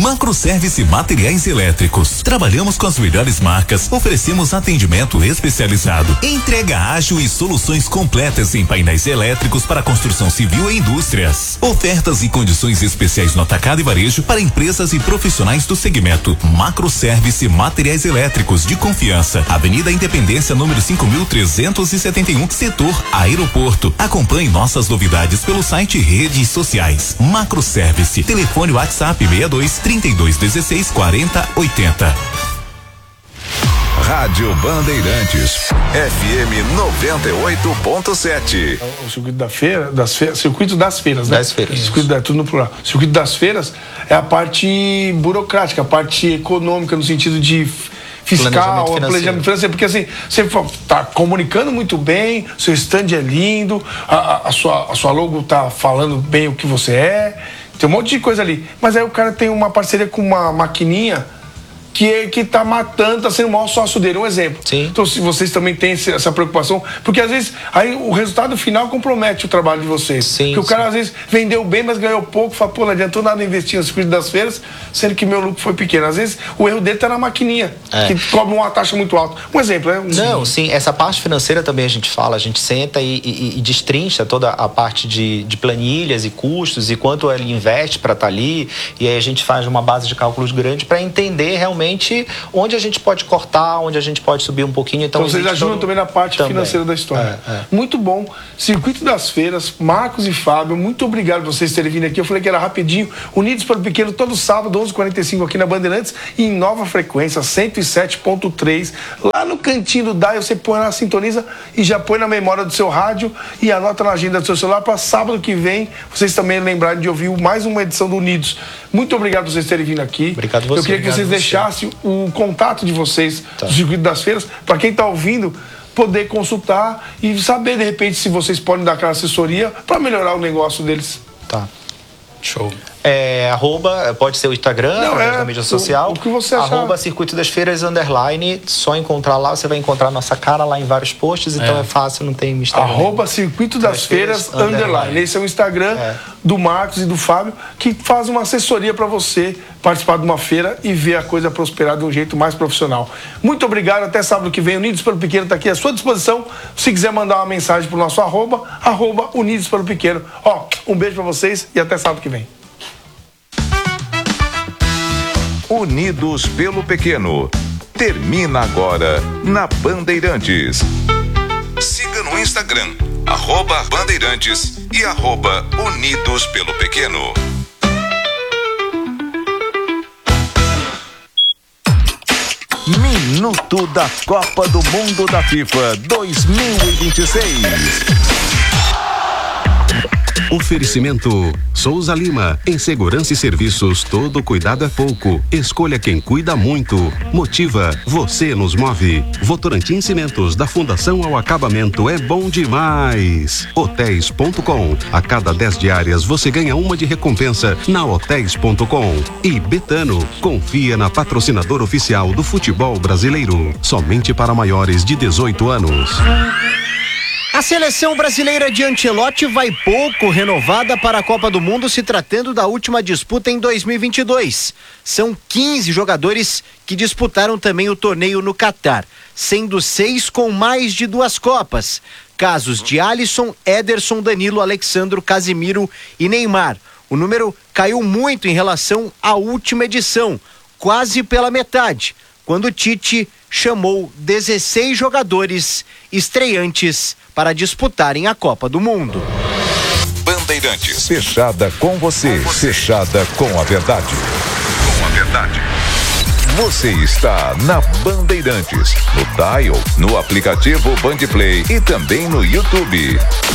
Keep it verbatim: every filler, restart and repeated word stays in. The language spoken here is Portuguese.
Macroservice Materiais Elétricos. Trabalhamos com as melhores marcas, oferecemos atendimento especializado, entrega ágil e soluções completas em painéis elétricos para construção civil e indústrias. Ofertas e condições especiais no atacado e varejo para empresas e profissionais do segmento. Macroservice Materiais Elétricos de confiança. Avenida Independência, número cinco mil trezentos e setenta e um, setor Aeroporto. Acompanhe nossas novidades pelo site e redes sociais. Macroservice. Telefone WhatsApp seis dois, trinta e dois, dezesseis, quarenta, oitenta. Rádio Bandeirantes, F M noventa e oito ponto sete. O circuito da feira, das feiras, circuito das feiras, né? Das feiras. Circuito da, tudo no plural. O circuito das feiras é a parte burocrática, a parte econômica, no sentido de fiscal, planejamento financeiro. planejamento financeiro, porque assim, você está comunicando muito bem, seu stand é lindo, a, a, sua, a sua logo está falando bem o que você é, tem um monte de coisa ali. Mas aí o cara tem uma parceria com uma maquininha que, que tá matando, tá sendo o maior sócio dele. Um exemplo. Sim. Então, se vocês também têm essa preocupação, porque às vezes aí o resultado final compromete o trabalho de vocês. Sim, porque o cara sim. às vezes vendeu bem, mas ganhou pouco, fala, pô, não adiantou nada investir no circuito das feiras, sendo que meu lucro foi pequeno. Às vezes o erro dele tá na maquininha, é. que cobra uma taxa muito alta. Um exemplo, né? Um... Não, sim, essa parte financeira também a gente fala, a gente senta e, e, e destrincha toda a parte de, de planilhas e custos e quanto ele investe para estar tá ali, e aí a gente faz uma base de cálculos grande para entender realmente onde a gente pode cortar, onde a gente pode subir um pouquinho. Então, então vocês ajudam todo... também na parte também. financeira da história. É, é. Muito bom. Circuito das Feiras, Marcos e Fábio, muito obrigado por vocês terem vindo aqui. Eu falei que era rapidinho. Unidos pelo Pequeno, todo sábado, onze e quarenta e cinco aqui na Bandeirantes e em nova frequência, cento e sete ponto três. Lá no cantinho do dial, você põe na sintoniza e já põe na memória do seu rádio e anota na agenda do seu celular para sábado que vem vocês também lembrarem de ouvir mais uma edição do Unidos. Muito obrigado por vocês terem vindo aqui. Obrigado você. Eu queria que vocês você. deixassem o contato de vocês tá. do Circuito das Feiras, para quem está ouvindo, poder consultar e saber, de repente, se vocês podem dar aquela assessoria para melhorar o negócio deles. Tá. Show. É, arroba, pode ser o Instagram, Não, através é, da mídia social. O, o que você achar. Arroba Circuito das Feiras, underline, só encontrar lá, você vai encontrar a nossa cara lá em vários posts, então é, é fácil, não tem mistério. Arroba Circuito das, das Feiras, Feiras underline. underline. Esse é o Instagram é. do Marcos e do Fábio, que faz uma assessoria para você participar de uma feira e ver a coisa prosperar de um jeito mais profissional. Muito obrigado, até sábado que vem. Unidos pelo Pequeno está aqui à sua disposição. Se quiser mandar uma mensagem pro nosso arroba, arroba Unidos pelo Pequeno. Ó, um beijo para vocês e até sábado que vem. Unidos pelo Pequeno. Termina agora na Bandeirantes. Siga no Instagram, arroba Bandeirantes e arroba Unidos pelo Pequeno. Minuto da Copa do Mundo da FIFA dois mil e vinte e seis. Oferecimento Souza Lima, em segurança e serviços, todo cuidado é pouco. Escolha quem cuida muito. Motiva, você nos move. Votorantim Cimentos, da fundação ao acabamento, é bom demais. Hotéis ponto com, a cada dez diárias você ganha uma de recompensa na hotéis ponto com. E Betano, confia na patrocinadora oficial do futebol brasileiro, somente para maiores de dezoito anos. A seleção brasileira de Ancelotti vai pouco renovada para a Copa do Mundo, se tratando da última disputa em dois mil e vinte e dois. São quinze jogadores que disputaram também o torneio no Catar, sendo seis com mais de duas Copas. Casos de Alisson, Ederson, Danilo, Alexandro, Casimiro e Neymar. O número caiu muito em relação à última edição, quase pela metade, quando Tite chamou dezesseis jogadores estreantes para disputarem a Copa do Mundo. Bandeirantes, fechada com você, com você. Fechada com a verdade. Com a verdade. Você está na Bandeirantes, no dial, no aplicativo Bandplay e também no YouTube.